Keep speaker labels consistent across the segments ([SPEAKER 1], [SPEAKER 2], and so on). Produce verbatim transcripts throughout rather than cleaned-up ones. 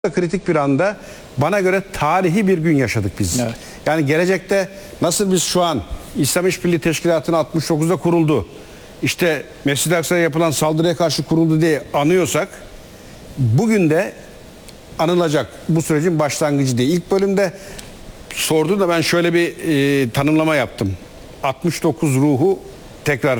[SPEAKER 1] Kritik bir anda bana göre tarihi bir gün yaşadık biz.
[SPEAKER 2] Evet.
[SPEAKER 1] Yani gelecekte nasıl biz şu an İslam İşbirliği Teşkilatı'nın altmış dokuzda kuruldu, İşte Mescid-i Aksa'ya yapılan saldırıya karşı kuruldu diye anıyorsak, bugün de anılacak bu sürecin başlangıcı diye. İlk bölümde sordu da ben şöyle bir e, tanımlama yaptım. altmış dokuz ruhu tekrar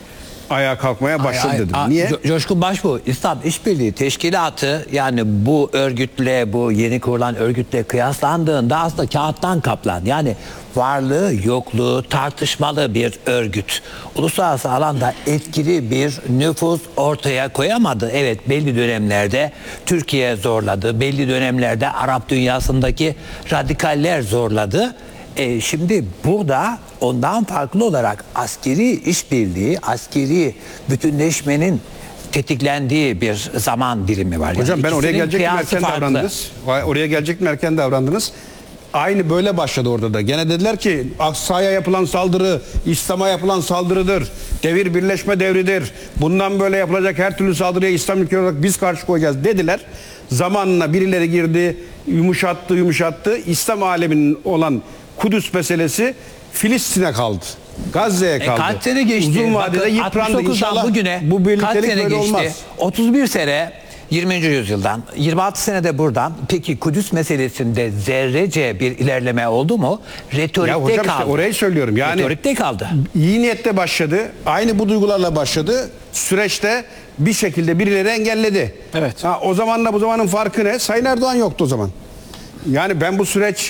[SPEAKER 1] ayağa kalkmaya başladı
[SPEAKER 2] Ay, ay,
[SPEAKER 1] dedim.
[SPEAKER 2] a,
[SPEAKER 1] Niye?
[SPEAKER 2] Co- Coşkun Başbuğ, İslam İşbirliği Teşkilatı, yani bu örgütle, bu yeni kurulan örgütle kıyaslandığında aslında kağıttan kaplan, yani varlığı yokluğu tartışmalı bir örgüt. Uluslararası alanda etkili bir nüfus ortaya koyamadı. Evet, belli dönemlerde Türkiye zorladı, belli dönemlerde Arap dünyasındaki radikaller zorladı. E, şimdi burada ondan farklı olarak askeri işbirliği, askeri bütünleşmenin tetiklendiği bir zaman dilimi var.
[SPEAKER 1] Hocam
[SPEAKER 2] yani
[SPEAKER 1] ben oraya
[SPEAKER 2] ikisinin
[SPEAKER 1] gelecek mi
[SPEAKER 2] kıyası
[SPEAKER 1] erken
[SPEAKER 2] farklı.
[SPEAKER 1] davrandınız? Oraya gelecek mi erken davrandınız? Aynı böyle başladı orada da. Gene dediler ki Aksa'ya yapılan saldırı İslam'a yapılan saldırıdır. Devir birleşme devridir. Bundan böyle yapılacak her türlü saldırıya İslam ülke olarak biz karşı koyacağız dediler. Zamanla birileri girdi, yumuşattı yumuşattı. İslam aleminin olan Kudüs meselesi Filistin'e kaldı. Gazze'ye kaldı.
[SPEAKER 2] E, kaç sene geçti?
[SPEAKER 1] Uzun vadede
[SPEAKER 2] Bakın,
[SPEAKER 1] yıprandı.
[SPEAKER 2] altmış dokuzdan
[SPEAKER 1] İnşallah
[SPEAKER 2] bugüne
[SPEAKER 1] bu
[SPEAKER 2] kaç
[SPEAKER 1] birliktelik
[SPEAKER 2] sene
[SPEAKER 1] böyle
[SPEAKER 2] geçti?
[SPEAKER 1] olmaz.
[SPEAKER 2] otuz bir sene yirminci yüzyıldan, yirmi altı senede buradan. Peki Kudüs meselesinde zerrece bir ilerleme oldu mu? Retorikte
[SPEAKER 1] Ya hocam
[SPEAKER 2] kaldı.
[SPEAKER 1] işte orayı söylüyorum. Yani
[SPEAKER 2] Retorikte kaldı.
[SPEAKER 1] iyi niyette başladı. Aynı bu duygularla başladı. Süreçte bir şekilde birileri engelledi.
[SPEAKER 2] Evet.
[SPEAKER 1] Ha, o zamanla bu zamanın farkı ne? Sayın Erdoğan yoktu o zaman. Yani ben bu süreç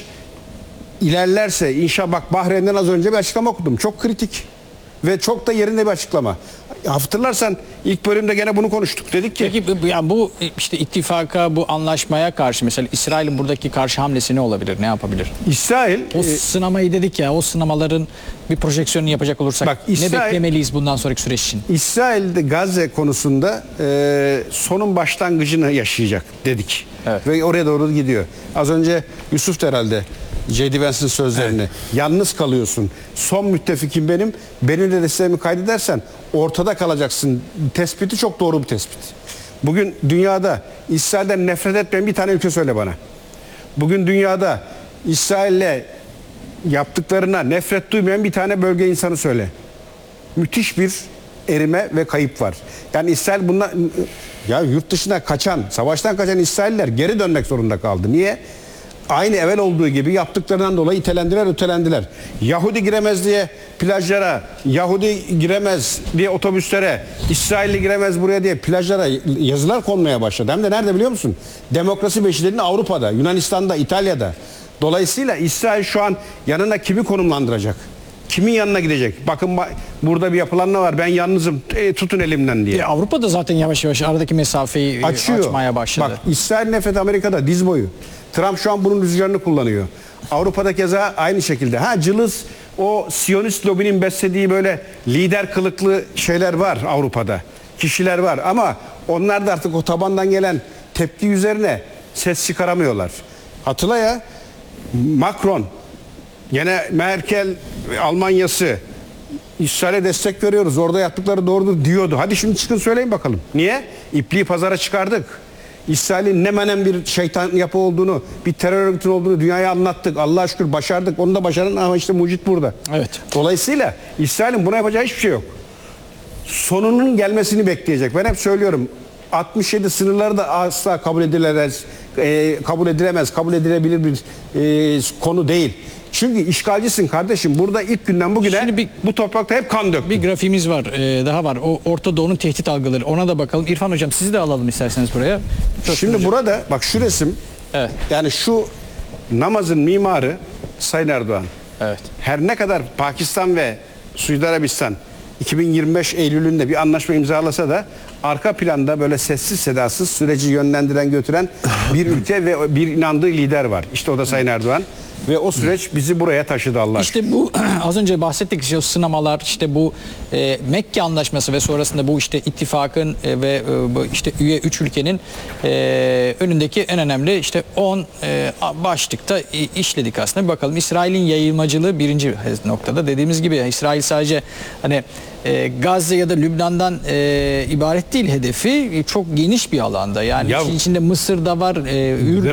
[SPEAKER 1] ilerlerse inşallah, bak Bahreyn'den az önce bir açıklama okudum. Çok kritik ve çok da yerinde bir açıklama. Hatırlarsan ilk bölümde gene bunu konuştuk. Dedik ki
[SPEAKER 3] Peki bu- yani bu işte ittifaka, bu anlaşmaya karşı mesela İsrail'in buradaki karşı hamlesi ne olabilir? Ne yapabilir?
[SPEAKER 1] İsrail
[SPEAKER 3] O
[SPEAKER 1] e,
[SPEAKER 3] sınamayı dedik ya, o sınamaların bir projeksiyonunu yapacak olursak
[SPEAKER 1] Bak,
[SPEAKER 3] ne
[SPEAKER 1] İsrail-
[SPEAKER 3] beklemeliyiz bundan sonraki süreç için?
[SPEAKER 1] İsrail'de Gazze konusunda e, sonun başlangıcını yaşayacak dedik.
[SPEAKER 3] Evet.
[SPEAKER 1] Ve oraya doğru gidiyor. Az önce Yusuf da herhalde J D Vance'in sözlerini. Evet. Yalnız kalıyorsun. Son müttefikim benim. Benim de desteğimi kaydedersen ortada kalacaksın. Tespiti çok doğru bir tespit. Bugün dünyada İsrail'den nefret etmeyen bir tane ülke söyle bana. Bugün dünyada İsrail'le yaptıklarına nefret duymayan bir tane bölge insanı söyle. Müthiş bir erime ve kayıp var. Yani İsrail bundan, ya yurt dışına kaçan, savaştan kaçan İsrailler geri dönmek zorunda kaldı. Niye? Aynı evvel olduğu gibi yaptıklarından dolayı itelendiler, ötelendiler. Yahudi giremez diye plajlara, Yahudi giremez diye otobüslere, İsrailli giremez buraya diye plajlara yazılar konmaya başladı. Hem de nerede biliyor musun? Demokrasi beşiğinin Avrupa'da, Yunanistan'da, İtalya'da. Dolayısıyla İsrail şu an yanına kimi konumlandıracak? Kimin yanına gidecek? Bakın burada bir yapılanma var. Ben yalnızım. E, tutun elimden diye.
[SPEAKER 3] E, Avrupa'da zaten yavaş yavaş aradaki mesafeyi e,
[SPEAKER 1] Açıyor.
[SPEAKER 3] açmaya başladı.
[SPEAKER 1] Bak İsrail nefret Amerika'da diz boyu. Trump şu an bunun rüzgarını kullanıyor. Avrupa'da keza aynı şekilde. Ha cılız o Siyonist lobinin beslediği böyle lider kılıklı şeyler var Avrupa'da. Kişiler var ama onlar da artık o tabandan gelen tepki üzerine ses çıkaramıyorlar. Hatırla ya, Macron, yine Merkel Almanya'sı İsrail'e destek veriyoruz. Orada yaptıkları doğrudur diyordu. Hadi şimdi çıkın söyleyin bakalım. Niye? İpliği pazara çıkardık. İsrail'in ne menen bir şeytan yapı olduğunu, bir terör örgütü olduğunu dünyaya anlattık. Allah'a şükür başardık. Onu da başarın ama işte mucit burada.
[SPEAKER 3] Evet.
[SPEAKER 1] Dolayısıyla İsrail'in buna yapacağı hiçbir şey yok. Sonunun gelmesini bekleyecek. Ben hep söylüyorum. altmış yedi sınırları da asla kabul edilemez, e, kabul edilemez, kabul edilebilir bir e, konu değil. Çünkü işgalcisin kardeşim. Burada ilk günden bugüne
[SPEAKER 3] bir,
[SPEAKER 1] bu toprakta hep kan döktü.
[SPEAKER 3] bir grafiğimiz var, e, daha var. O Orta Doğu'nun tehdit algıları. Ona da bakalım. İrfan Hocam sizi de alalım isterseniz buraya. Çok
[SPEAKER 1] Şimdi
[SPEAKER 3] hocam.
[SPEAKER 1] burada bak şu resim,
[SPEAKER 3] Evet.
[SPEAKER 1] yani şu namazın mimarı Sayın Erdoğan.
[SPEAKER 3] Evet.
[SPEAKER 1] Her ne kadar Pakistan ve Suudi Arabistan iki bin yirmi beş Eylül'ünde bir anlaşma imzalasa da arka planda böyle sessiz sedasız süreci yönlendiren götüren bir ülke ve bir inandığı lider var. İşte o da Sayın Erdoğan. ve o süreç bizi buraya taşıdı Allah aşkına.
[SPEAKER 3] İşte bu az önce bahsettik işte o sınamalar, işte bu e, Mekke Anlaşması ve sonrasında bu işte ittifakın e, ve e, bu işte üye üç ülkenin e, önündeki en önemli işte on e, başlıkta i- işledik aslında. Bir bakalım, İsrail'in yayılmacılığı birinci noktada. Dediğimiz gibi İsrail sadece hani e, Gazze ya da Lübnan'dan e, ibaret değil hedefi, çok geniş bir alanda. Yani
[SPEAKER 1] Ya-
[SPEAKER 3] içinde Mısır'da var, e, Ürdün